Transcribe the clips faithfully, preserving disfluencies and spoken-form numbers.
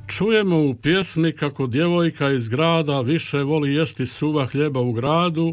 Čujemo u pjesmi kako djevojka iz grada više voli jesti suva hljeba u gradu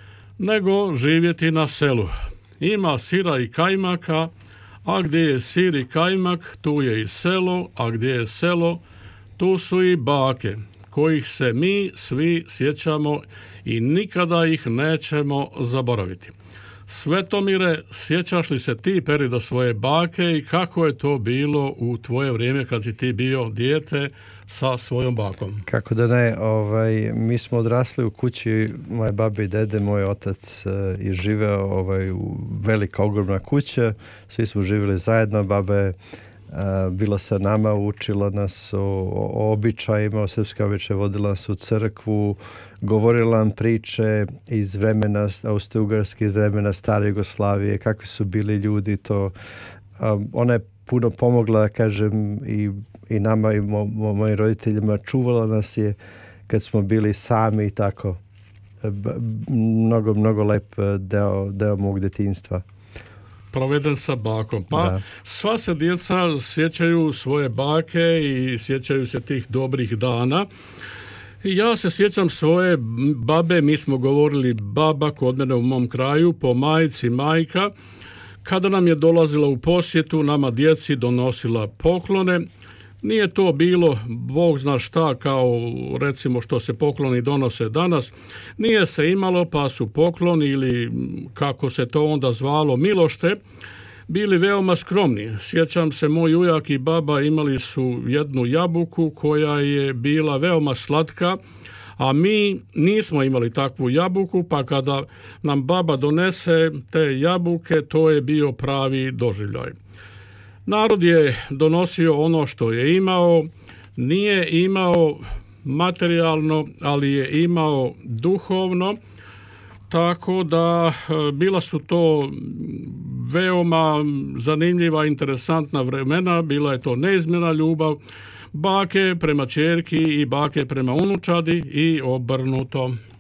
nego živjeti na selu. Ima sira i kajmaka, a gdje je sir i kajmak, tu je i selo, a gdje je selo, tu su i bake, kojih se mi svi sjećamo i nikada ih nećemo zaboraviti. Svetomire, sjećaš li se ti perioda svoje bake i kako je to bilo u tvoje vrijeme kad si ti bio dijete sa svojom bakom? Kako da ne, ovaj, mi smo odrasli u kući moje babe i dede, moj otac uh, je živeo ovaj, u velika ogromna kuća, svi smo živjeli zajedno, baba je uh, bila sa nama, učila nas o, o običajima, o srpskim običajima, vodila nas u crkvu, govorila nam priče iz vremena Austro-Ugarske, iz vremena stare Jugoslavije, kakvi su bili ljudi, to um, ona je puno pomogla, kažem, i, i nama i mo, mo, mojim roditeljima, čuvala nas je kad smo bili sami i tako. B, mnogo, mnogo lep deo, deo mog djetinjstva. Proveden sa bakom. Pa da. Sva se djeca sjećaju svoje bake i sjećaju se tih dobrih dana. Ja se sjećam svoje babe, mi smo govorili baba kod mene u mom kraju, po majci majka. Kada nam je dolazila u posjetu, nama djeci donosila poklone. Nije to bilo, Bog zna šta, kao recimo što se pokloni donose danas. Nije se imalo, pa su pokloni ili kako se to onda zvalo milošte, bili veoma skromni. Sjećam se, moj ujak i baba imali su jednu jabuku koja je bila veoma slatka, a mi nismo imali takvu jabuku, pa kada nam baba donese te jabuke, to je bio pravi doživljaj. Narod je donosio ono što je imao, nije imao materijalno, ali je imao duhovno, tako da bila su to veoma zanimljiva, interesantna vremena, bila je to neizmjerna ljubav, bake prema ćerki i bake prema unučadi i obrnuto.